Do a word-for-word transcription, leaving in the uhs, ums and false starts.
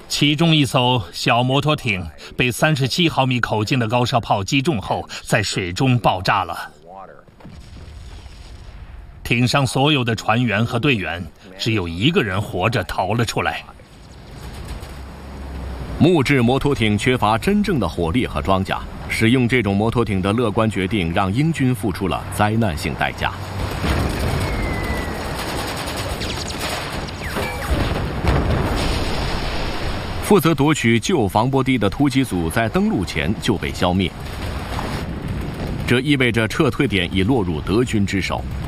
其中一艘小摩托艇被三十七毫米口径的高射炮击中后，在水中爆炸了。艇上所有的船员和队员，只有一个人活着逃了出来。 木质摩托艇缺乏真正的火力和装甲，使用这种摩托艇的乐观决定让英军付出了灾难性代价。负责夺取旧防波堤的突击组在登陆前就被消灭，这意味着撤退点已落入德军之手。